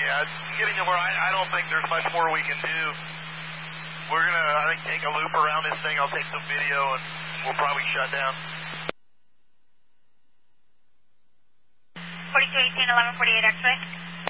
Yeah, it's getting to where I don't think there's much more we can do. We're going to, I think, take a loop around this thing. I'll take some video, and we'll probably shut down. 4218, 1148 X-ray.